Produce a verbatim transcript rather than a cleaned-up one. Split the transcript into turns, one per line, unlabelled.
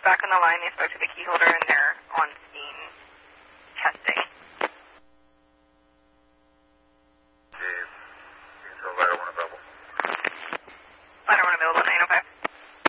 back on the line. They spoke to the key holder, and they're on